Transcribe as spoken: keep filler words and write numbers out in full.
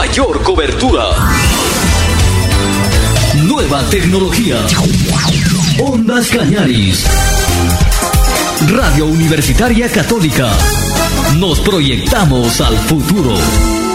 Mayor cobertura. Nueva tecnología. Ondas Cañaris. Radio Universitaria Católica. Nos proyectamos al futuro.